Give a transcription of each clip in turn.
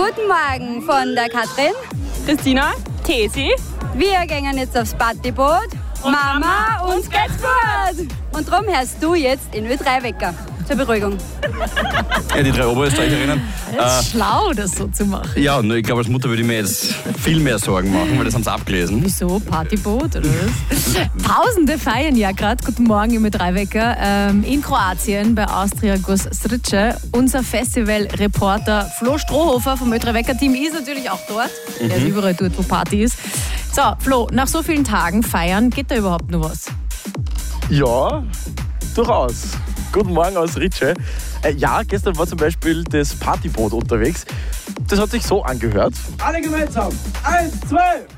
Guten Morgen von der Katrin, Christina, Tesi. Wir gehen jetzt aufs Partyboot. Mama, uns geht's gut! Und darum hörst du jetzt in Ö3-Wecker. Zur Beruhigung. Ja, die 3 Oberösterreicherinnen. Das ist schlau, das so zu machen. Ja, ich glaube, als Mutter würde ich mir jetzt viel mehr Sorgen machen, weil das haben sie abgelesen. Wieso? Partyboot oder was? Tausende feiern ja gerade. Guten Morgen im Ö3-Wecker in Kroatien bei Austria Gostrice. Unser Festivalreporter Flo Strohhofer vom Ö3-Wecker-Team ist natürlich auch dort. Er ist überall dort, wo Party ist. So, Flo, nach so vielen Tagen feiern, geht da überhaupt noch was? Ja, durchaus. Guten Morgen aus Ritsche. Ja, gestern war zum Beispiel das Partyboot unterwegs. Das hat sich so angehört. Alle gemeinsam. 1, 2.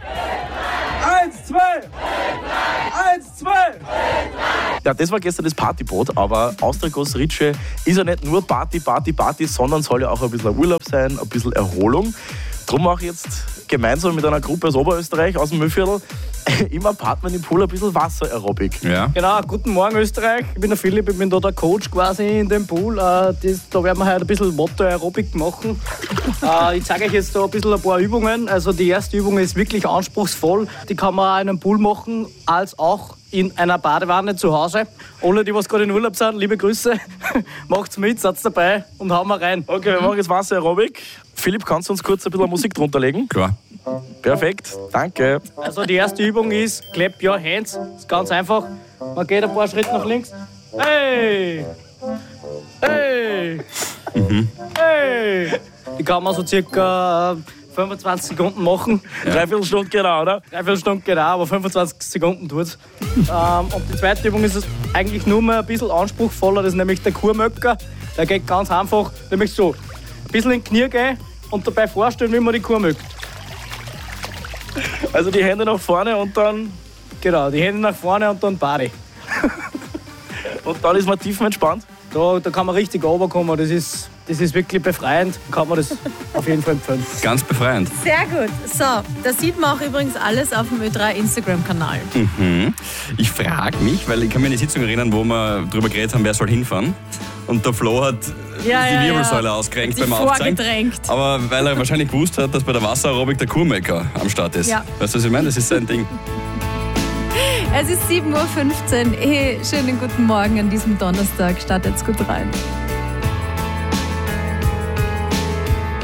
1, 2. 1, 2. Ja, das war gestern das Partyboot, aber Austria Gostrice ist ja nicht nur Party, sondern soll ja auch ein bisschen Urlaub sein, ein bisschen Erholung. Drum mache ich jetzt gemeinsam mit einer Gruppe aus Oberösterreich, aus dem Müllviertel, im Apartment im Pool ein bisschen Wasser-Aerobik. Ja. Genau, guten Morgen Österreich. Ich bin der Philipp, ich bin da der Coach quasi in dem Pool. Da werden wir heute ein bisschen Motto-Aerobik machen. Ich zeige euch jetzt da ein paar Übungen. Also die erste Übung ist wirklich anspruchsvoll. Die kann man auch in einem Pool machen, als auch in einer Badewanne zu Hause. Alle, die was gerade in Urlaub sind, liebe Grüße. Macht's mit, seid dabei und hauen wir rein. Okay, wir machen jetzt Wasser-Aerobik. Philipp, kannst du uns kurz ein bisschen Musik drunter legen? Klar. Perfekt, danke. Also die erste Übung ist Clap Your Hands. Ist ganz einfach. Man geht ein paar Schritte nach links. Hey! Hey! Hey! Die kann man so circa 25 Sekunden machen. Dreiviertel Stunde genau, oder? Dreiviertel Stunde genau, aber 25 Sekunden tut's. Und die zweite Übung ist es eigentlich nur mal ein bisschen anspruchsvoller. Das ist nämlich der Kurmöcker. Der geht ganz einfach, nämlich so. Ein bisschen in die Knie gehen und dabei vorstellen, wie man die Kur mögt. Also die Hände nach vorne und dann... Genau, die Hände nach vorne und dann Body. Und dann ist man tiefenentspannt. Da kann man richtig runterkommen. Das ist wirklich befreiend. Kann man das auf jeden Fall empfehlen. Ganz befreiend. Sehr gut. So, das sieht man auch übrigens alles auf dem Ö3 Instagram-Kanal. Ich frage mich, weil ich kann mich an die Sitzung erinnern, wo wir darüber geredet haben, wer soll hinfahren. Und der Flo hat die Wirbelsäule ausgerenkt beim Aufzeigen. Vorgedrängt. Aber weil er wahrscheinlich gewusst hat, dass bei der Wasser-Aerobik der Kurmaker am Start ist. Ja. Weißt du, was ich meine? Das ist sein Ding. Es ist 7:15 Uhr. Hey, schönen guten Morgen an diesem Donnerstag. Startet's gut rein.